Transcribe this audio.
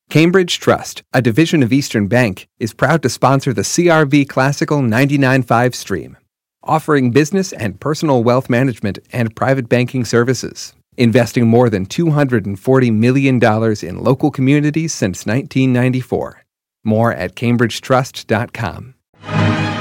Cambridge Trust, a division of Eastern Bank, is proud to sponsor the CRV Classical 99.5 stream, offering business and personal wealth management and private banking services, investing more than $240 million in local communities since 1994. More at cambridgetrust.com.